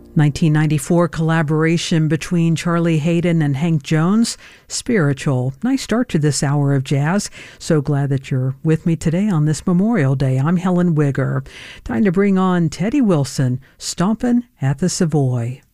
1994 collaboration between Charlie Haydn and Hank Jones, Spiritual. Nice start to this hour of jazz. So glad that you're with me today on this Memorial Day. I'm Helen Wigger. Time to bring on Teddy Wilson, Stompin' at the Savoy.